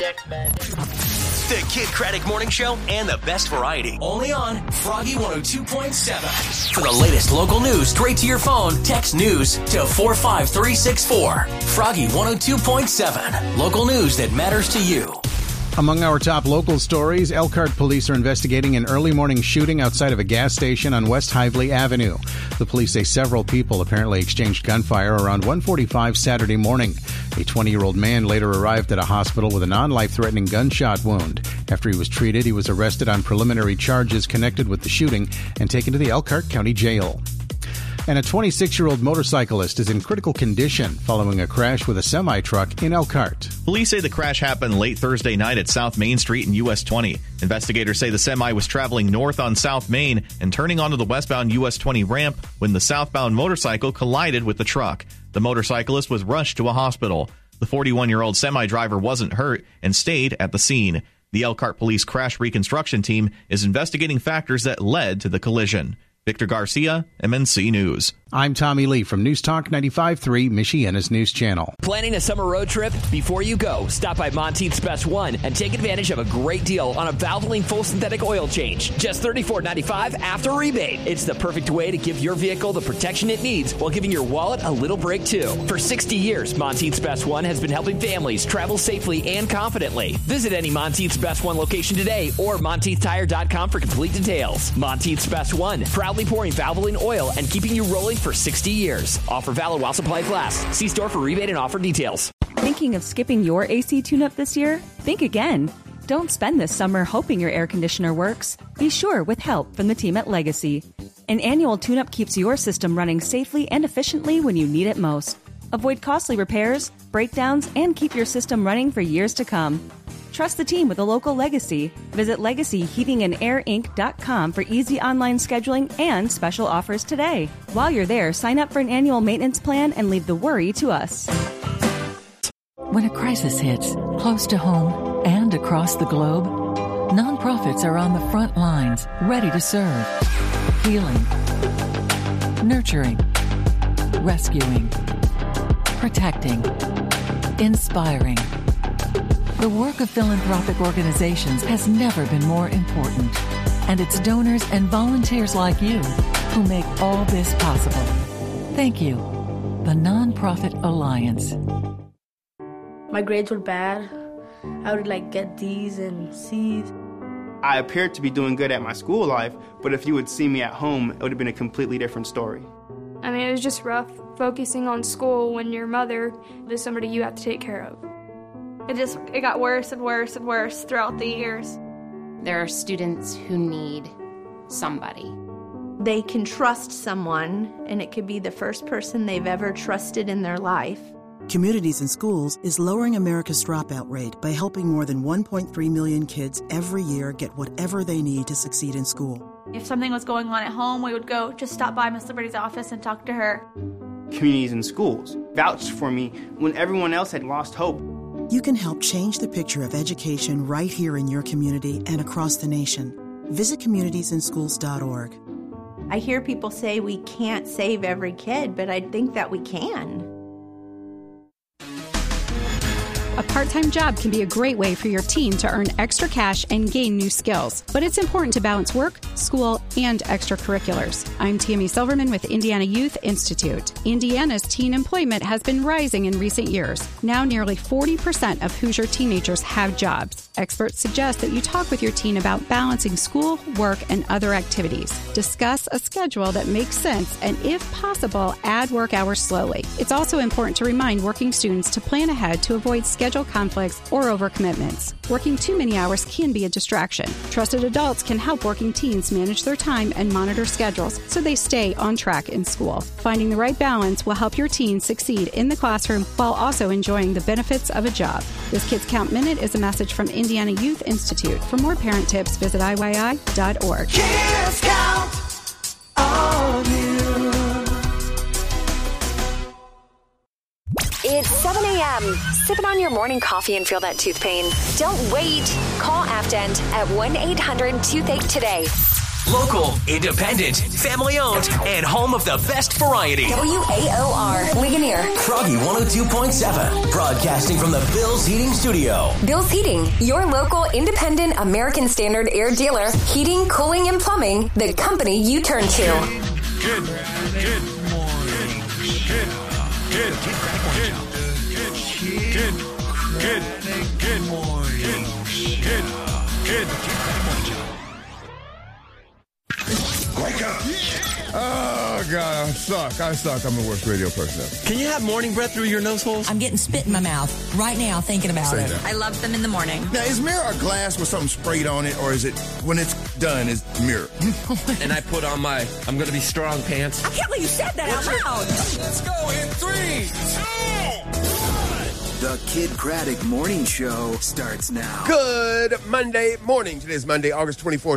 The Kid Craddock Morning Show and the best variety. Only on Froggy 102.7. For the latest local news straight to your phone, text news to 45364. Froggy 102.7. Local news that matters to you. Among our top local stories, Elkhart police are investigating an early morning shooting outside of a gas station on West Hively Avenue. The police say several people apparently exchanged gunfire around 1:45 Saturday morning. A 20-year-old man later arrived at a hospital with a non-life-threatening gunshot wound. After he was treated, he was arrested on preliminary charges connected with the shooting and taken to the Elkhart County Jail. And a 26-year-old motorcyclist is in critical condition following a crash with a semi-truck in Elkhart. Police say the crash happened late Thursday night at South Main Street and US 20. Investigators say the semi was traveling north on South Main and turning onto the westbound US 20 ramp when the southbound motorcycle collided with the truck. The motorcyclist was rushed to a hospital. The 41-year-old semi-driver wasn't hurt and stayed at the scene. The Elkhart Police Crash Reconstruction Team is investigating factors that led to the collision. Victor Garcia, MNC News. I'm Tommy Lee from News Talk 95.3, Michiana's News Channel. Planning a summer road trip? Before you go, stop by Monteith's Best One and take advantage of a great deal on a Valvoline full synthetic oil change. Just $34.95 after rebate. It's the perfect way to give your vehicle the protection it needs while giving your wallet a little break, too. For 60 years, Monteith's Best One has been helping families travel safely and confidently. Visit any Monteith's Best One location today or MonteithTire.com for complete details. Monteith's Best One, proudly pouring Valvoline oil and keeping you rolling for 60 years. Offer valid while supplies last. See store for rebate and offer details. Thinking of skipping your AC tune-up this year? Think again. Don't spend this summer hoping your air conditioner works. Be sure with help from the team at Legacy. An annual tune-up keeps your system running safely and efficiently when you need it most. Avoid costly repairs, breakdowns, and keep your system running for years to come. Trust the team with a local Legacy. Visit LegacyHeatingandAirInc.com for easy online scheduling and special offers today. While you're there, sign up for an annual maintenance plan and leave the worry to us. When a crisis hits, close to home and across the globe, nonprofits are on the front lines, ready to serve. Healing, nurturing, rescuing, protecting, inspiring. The work of philanthropic organizations has never been more important, and it's donors and volunteers like you who make all this possible. Thank you. The Nonprofit Alliance. My grades were bad. I would get D's and C's. I appeared to be doing good at my school life, but if you would see me at home, it would have been a completely different story. I mean, it was just rough focusing on school when your mother is somebody you have to take care of. It got worse and worse and worse throughout the years. There are students who need somebody. They can trust someone, and it could be the first person they've ever trusted in their life. Communities in Schools is lowering America's dropout rate by helping more than 1.3 million kids every year get whatever they need to succeed in school. If something was going on at home, we would go just stop by Miss Liberty's office and talk to her. Communities in Schools vouched for me when everyone else had lost hope. You can help change the picture of education right here in your community and across the nation. Visit communitiesInschools.org. I hear people say we can't save every kid, but I think that we can. A part-time job can be a great way for your teen to earn extra cash and gain new skills. But it's important to balance work, school, and extracurriculars. I'm Tammy Silverman with Indiana Youth Institute. Indiana's teen employment has been rising in recent years. Now nearly 40% of Hoosier teenagers have jobs. Experts suggest that you talk with your teen about balancing school, work, and other activities. Discuss a schedule that makes sense and, if possible, add work hours slowly. It's also important to remind working students to plan ahead to avoid schedule conflicts or overcommitments. Working too many hours can be a distraction. Trusted adults can help working teens manage their time and monitor schedules so they stay on track in school. Finding the right balance will help your teen succeed in the classroom while also enjoying the benefits of a job. This Kids Count Minute is a message from Indiana Youth Institute. For more parent tips, visit IYI.org. Kids Count on you. It's 7 a.m. Sipping on your morning coffee and feel that tooth pain. Don't wait. Call Afdent at 1-800-TOOTHACHE today. Local, independent, family-owned, and home of the best variety. WAOR, Ligonier. Froggy 102.7, broadcasting from the Bill's Heating Studio. Bill's Heating, your local independent American Standard air dealer. Heating, cooling, and plumbing. The company you turn to. Good morning. Good morning. Wake up. Oh, God, I suck. I'm the worst radio person ever. Can you have morning breath through your nose holes? I'm getting spit in my mouth right now thinking about it. That. I love them in the morning. Now, is mirror a glass with something sprayed on it, or is it, when it's done, is mirror? And I put on my I'm going to be strong pants. I can't believe you said that out loud. Let's go in 3, 2, 1. The Kid Craddock Morning Show starts now. Good Monday morning. Today is Monday, August 24,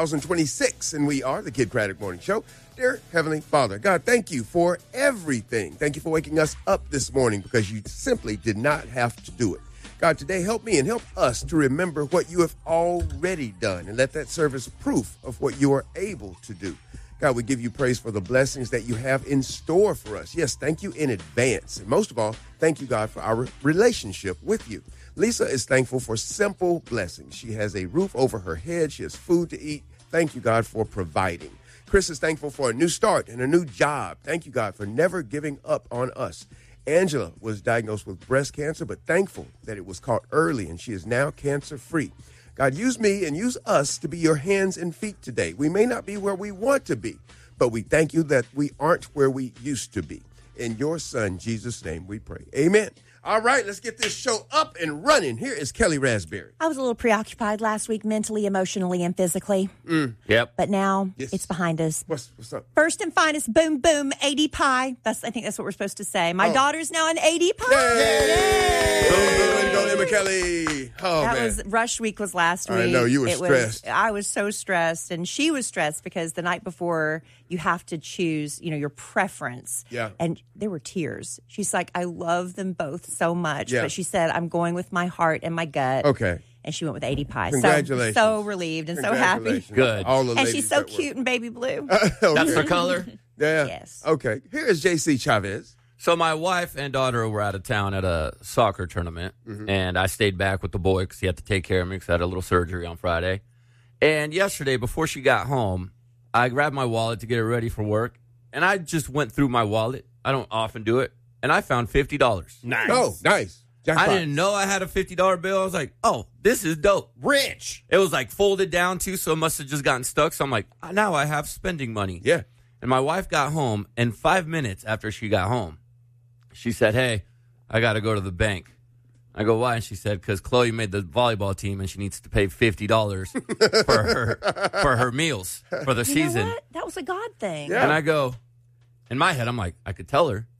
2026, and we are the Kid Craddock Morning Show. Dear Heavenly Father, God, thank you for everything. Thank you for waking us up this morning because you simply did not have to do it. God, today help me and help us to remember what you have already done and let that serve as proof of what you are able to do. God, we give you praise for the blessings that you have in store for us. Yes, thank you in advance. And most of all, thank you, God, for our relationship with you. Lisa is thankful for simple blessings. She has a roof over her head. She has food to eat. Thank you, God, for providing. Chris is thankful for a new start and a new job. Thank you, God, for never giving up on us. Angela was diagnosed with breast cancer, but thankful that it was caught early and she is now cancer-free. God, use me and use us to be your hands and feet today. We may not be where we want to be, but we thank you that we aren't where we used to be. In your son, Jesus' name, we pray. Amen. All right, let's get this show up and running. Here is Kelly Raspberry. I was a little preoccupied last week, mentally, emotionally, and physically. Yep. But now it's behind us. What's up? First and finest, boom, boom, AD Pie. I think that's what we're supposed to say. My daughter's now an AD Pie. Yay! Boom, boom, go Emma Kelly. Oh, that man. was Rush Week was last week. I know, you were stressed. I was so stressed, and she was stressed because the night before you have to choose, your preference. Yeah. And there were tears. She's like, I love them both so much. Yeah. But she said, I'm going with my heart and my gut. Okay. And she went with 80 Pie. Congratulations. So relieved and so happy. Good. All the And ladies she's so that cute and baby blue. That's the color? Yeah. Yes. Okay. Here is JC Chavez. So my wife and daughter were out of town at a soccer tournament, and I stayed back with the boy because he had to take care of me because I had a little surgery on Friday. And yesterday, before she got home, I grabbed my wallet to get her ready for work, and I just went through my wallet. I don't often do it, and I found $50. Nice. Oh, nice. Jackpot. I didn't know I had a $50 bill. I was like, oh, this is dope. Rich. It was like folded down too, so it must have just gotten stuck. So I'm like, now I have spending money. Yeah. And my wife got home, and 5 minutes after she got home, she said, hey, I got to go to the bank. I go, why? And she said, because Chloe made the volleyball team, and she needs to pay $50 for her meals for the season. You know what? That was a God thing. Yeah. And I go, in my head, I'm like, I could tell her.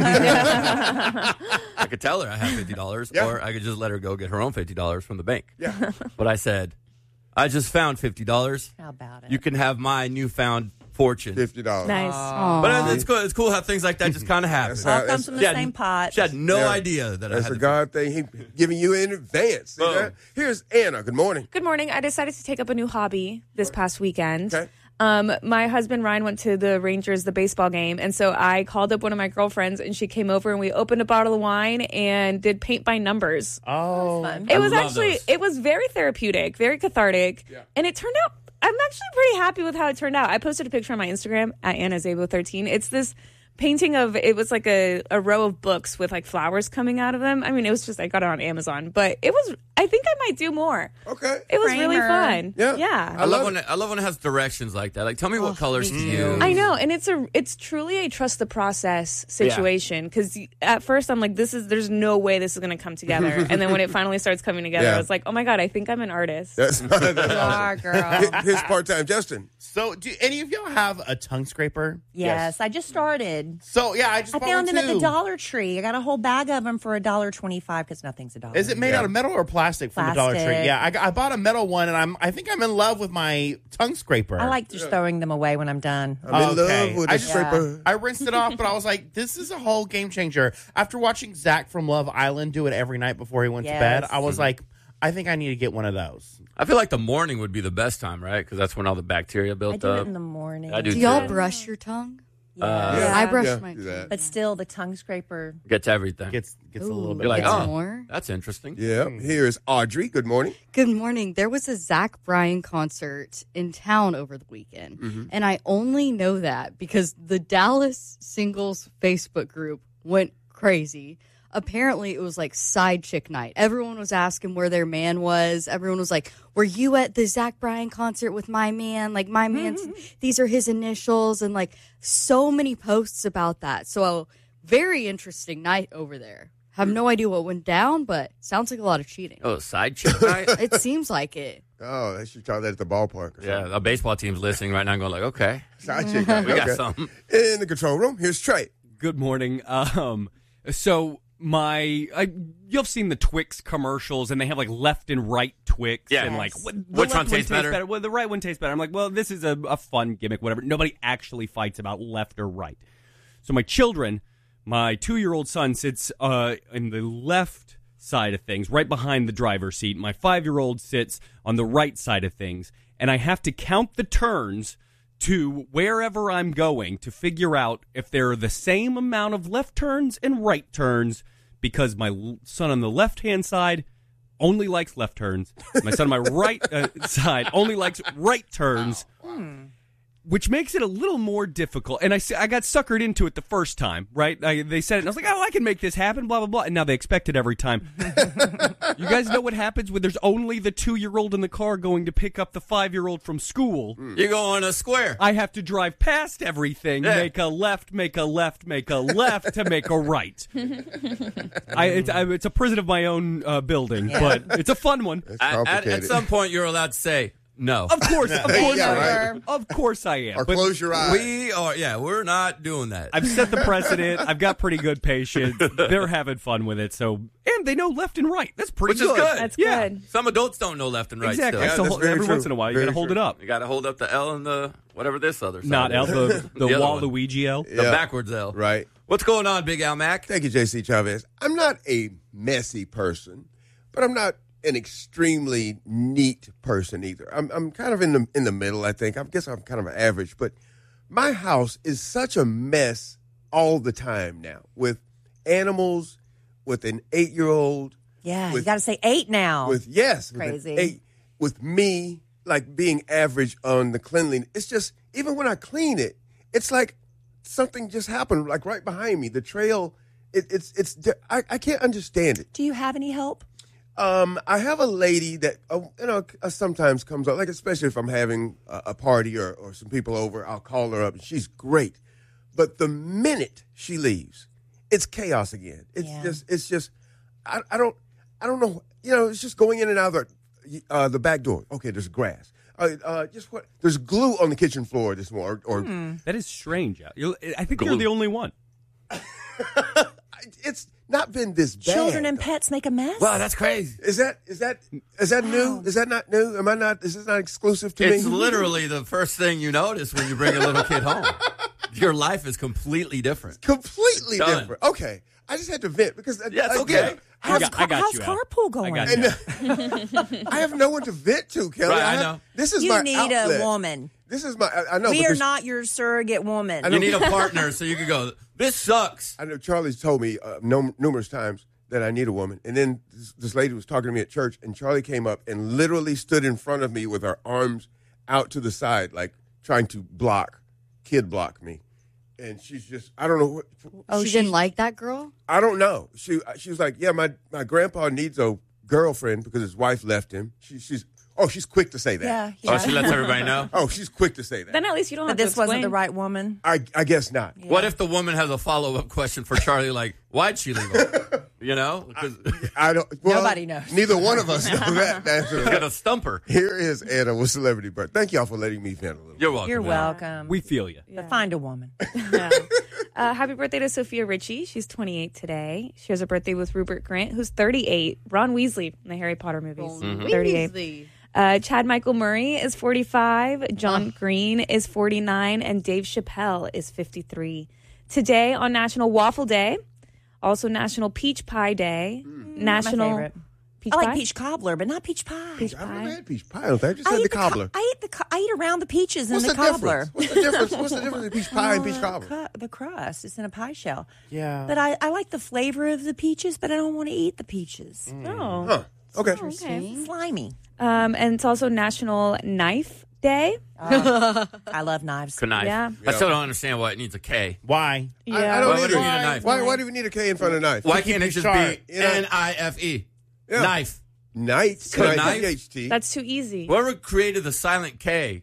I could tell her I have $50, or I could just let her go get her own $50 from the bank. Yeah. But I said, I just found $50. How about it? You can have my newfound fortune. $50. Nice. But it's cool. It's cool how things like that just kind of happen. All comes from the same pot. She had no idea that I That's had a God thing. He giving you in advance. See that? Here's Anna. Good morning. Good morning. I decided to take up a new hobby this past weekend. Okay. My husband Ryan went to the Rangers, the baseball game, and so I called up one of my girlfriends, and she came over, and we opened a bottle of wine and did paint by numbers. Oh, fun. It was actually, it was very therapeutic, very cathartic, and it turned out, I'm actually pretty happy with how it turned out. I posted a picture on my Instagram at AnnaZabo13. It's this painting of, it was like a row of books with like flowers coming out of them. I mean, it was just, I got it on Amazon, but it was, I think I might do more. Okay. It was really fun. Yeah. I love when it has directions like that. Like, tell me what colors to use. I know, and it's truly a trust the process situation, because at first I'm like, there's no way this is going to come together, and then when it finally starts coming together, I was like, oh my God, I think I'm an artist. That's You are, girl. His part-time Justin. So, do any of y'all have a tongue scraper? Yes, I just started. So, yeah, I found them at the Dollar Tree. I got a whole bag of them for $1.25 because nothing's $1. Is it made out of metal or plastic from the Dollar Tree? Yeah, I bought a metal one, and I think I'm in love with my tongue scraper. I like just throwing them away when I'm done. I'm in love with the scraper. I rinsed it off, but I was like, this is a whole game changer. After watching Zach from Love Island do it every night before he went to bed, I was like, I think I need to get one of those. I feel like the morning would be the best time, right? Because that's when all the bacteria built I do up. it in the morning. I do y'all too. brush your tongue? I brush my tongue. But still, the tongue scraper Gets everything. Gets a little bit. You're like, Gets oh, more? that's interesting. Yeah. Here's Audrey. Good morning. Good morning. There was a Zach Bryan concert in town over the weekend, and I only know that because the Dallas Singles Facebook group went crazy. Apparently, it was like side chick night. Everyone was asking where their man was. Everyone was like, were you at the Zach Bryan concert with my man? Like, my man's, these are his initials. And like, so many posts about that. So, very interesting night over there. Have no idea what went down, but sounds like a lot of cheating. Oh, side chick night? It seems like it. Oh, they should try that at the ballpark. Yeah, a baseball team's listening right now and going like, okay. Side chick night. We got Okay. something. In the control room, here's Trey. Good morning. So you've seen the Twix commercials, and they have like left and right Twix, Yeah. and like Yes. the Which left one tastes better? Well, the right one tastes better. I'm like, well, this is a fun gimmick, whatever. Nobody actually fights about left or right. So my 2-year-old son sits in the left side of things, right behind the driver's seat. My 5-year-old sits on the right side of things, and I have to count the turns to wherever I'm going to figure out if there are the same amount of left turns and right turns, because my son on the left-hand side only likes left turns. My son on my right side only likes right turns, which makes it a little more difficult. And I got suckered into it the first time, right? They said it, and I was like, oh, I can make this happen, blah, blah, blah. And now they expect it every time. You guys know what happens when there's only the 2-year-old in the car going to pick up the 5-year-old from school? You go on a square. I have to drive past everything, make a left, make a left, make a left to make a right. It's a prison of my own building, but it's a fun one. At some point, you're allowed to say no. Of course, Yeah, right. Of course I am. Or But close your eyes. We're not doing that. I've set the precedent. I've got pretty good patience. They're having fun with it. So, and they know left and right. That's pretty Which good. is good. That's Yeah. good. Some adults don't know left and right Exactly. still. I still that's hold- very every true. once in a while, you Very got to hold true. it up. You got to hold up the L and the whatever this other side Not is. L, the other one. Waluigi L. The backwards L. Right. What's going on, Big Al Mac? Thank you, JC Chavez. I'm not a messy person, but I'm not an extremely neat person either. I'm kind of in the middle, I think. I guess I'm kind of an average, but my house is such a mess all the time now, with animals, with an 8-year-old. Yeah, with, you got to say 8 now. With Crazy. With, 8, with me, like being average on the cleanliness. It's just, even when I clean it, it's like something just happened, like right behind me. The trail, I can't understand it. Do you have any help? I have a lady that sometimes comes up, like especially if I'm having a party or some people over, I'll call her up and she's great. But the minute she leaves, it's chaos again. It's just I don't know. It's just going in and out of the back door. Okay, there's grass. There's glue on the kitchen floor this morning. That is strange. I think you're the only one. It's not been this bad. Children and pets make a mess? Wow, that's crazy. Is that new? Is that not new? Is this not exclusive to me? It's literally the first thing you notice when you bring a little kid home. Your life is completely different. Completely Done. different. Okay. I just had to vent because it's okay. How's you, carpool going? I have no one to vent to, Kelly. Right, I know. This is you my need outlet. a woman. This is my. I know. We are not your surrogate woman. You need a partner so you can go, this sucks. I know Charlie's told me numerous times that I need a woman. And then this lady was talking to me at church, and Charlie came up and literally stood in front of me with her arms out to the side, like trying to kid block me. And she's just, I don't know what. She didn't like that girl? I don't know. She was like, yeah, my grandpa needs a girlfriend because his wife left him. She's quick to say that. Yeah. Oh, she lets everybody know? Oh, she's quick to say that. Then at least you don't have But this to explain. wasn't the right woman. I guess not. Yeah. What if the woman has a follow-up question for Charlie, like, why'd she leave him? You know? I don't. Well, Nobody knows. Neither one of us know that answer. He's gonna stump her. Here is Anna with Celebrity Bird. Thank y'all for letting me vent a little. You're welcome. You're welcome. We feel you. But find a woman. Yeah. Happy birthday to Sophia Richie. She's 28 today. She has a birthday with Rupert Grint, who's 38. Ron Weasley in the Harry Potter movies. 38. Weasley. Chad Michael Murray is 45. John Green is 49. And Dave Chappelle is 53. Today on National Waffle Day. Also National Peach Pie Day. My favorite. Peach I pie? like peach cobbler, but not peach pie. Peach I've pie. never had peach pie. I don't think. I just had the cobbler. I eat around the peaches What's and the the cobbler. difference? What's the difference? What's the difference between peach pie and peach cobbler? The crust. It's in a pie shell. Yeah. But I like the flavor of the peaches, but I don't want to eat the peaches. Oh. Huh. Okay. Okay. Slimy. And it's also National Knife Day. I love knives. Knife. Yeah. I still don't understand why it needs a K. Why? Yeah. I don't Why would either. you need a knife? Why do we need a K in front of knife? Why can't it just sharp. be N-I-F-E? Yeah. Knife. Knife. Knife? K-I-T-H-T. That's too easy. Whoever created the silent K,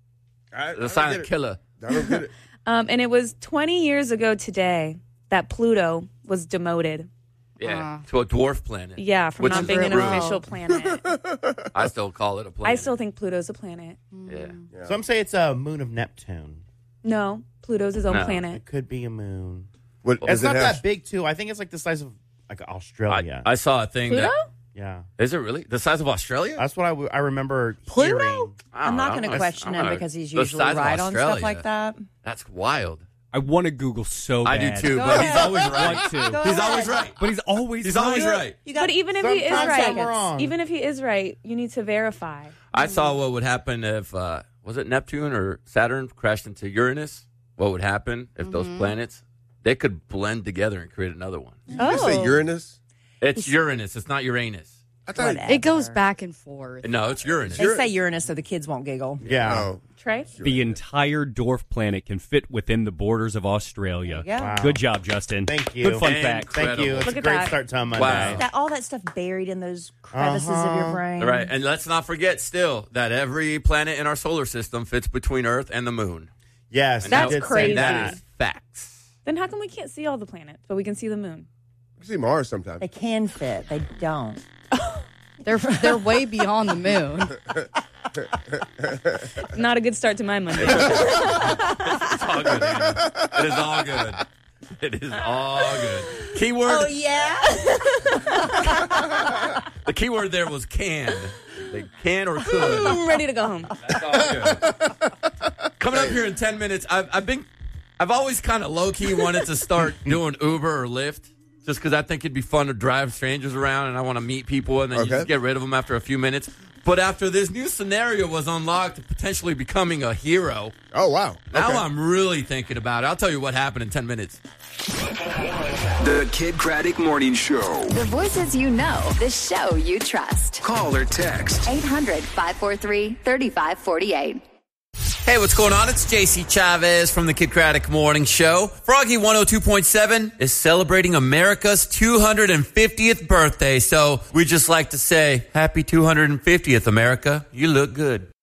I the don't silent get it. killer. I don't get it. And it was 20 years ago today that Pluto was demoted. Yeah, to a dwarf planet. Yeah, from Which not is being an rude. official planet. I still call it a planet. I still think Pluto's a planet. Yeah. Some say it's a moon of Neptune. No, Pluto's his own No. planet. It could be a moon. What, It's does it not have- that big, too. I think it's like the size of like Australia. I saw a thing Pluto? that yeah. is it really the size of Australia? That's what I remember Pluto? hearing. I'm not going to question him because he's usually right on stuff like that. That's wild. I want to Google so I bad. do too, Go but ahead. he's always Want right. to. He's always right. But he's always right. But even if he is Sometimes I'm right, wrong. even if he is right, you need to verify. I saw what would happen if was it Neptune or Saturn crashed into Uranus? What would happen if those planets they could blend together and create another one? Did you say Uranus? It's Uranus. It's not Uranus. I thought It goes back and forth. No, it's Uranus. They say Uranus so the kids won't giggle. Yeah. Oh. Trey? The entire dwarf planet can fit within the borders of Australia. There you go. Wow. Good job, Justin. Thank you. Good fun fact. Thank you. It's Look a at great that. start to a Monday. Wow. All that stuff buried in those crevices of your brain. Right, and let's not forget still that every planet in our solar system fits between Earth and the Moon. Yes, And That's I did say crazy. That is facts. Then how come we can't see all the planets, but we can see the moon? You see Mars sometimes. They can fit. They don't. They're way beyond the moon. Not a good start to my Monday. It's all good, Anna. It is all good. It is all good. Keyword. Oh, yeah? The keyword there was can. They can or could. I'm ready to go home. That's all good. Coming up here in 10 minutes, I've always kind of low key wanted to start doing Uber or Lyft. Just because I think it'd be fun to drive strangers around and I want to meet people and then you just get rid of them after a few minutes. But after this new scenario was unlocked of potentially becoming a hero. Oh, wow. Now I'm really thinking about it. I'll tell you what happened in 10 minutes. The Kid Craddock Morning Show. The voices you know, the show you trust. Call or text 800-543-3548. Hey, what's going on? It's JC Chavez from the Kid Craddock Morning Show. Froggy 102.7 is celebrating America's 250th birthday. So we just like to say, happy 250th, America. You look good.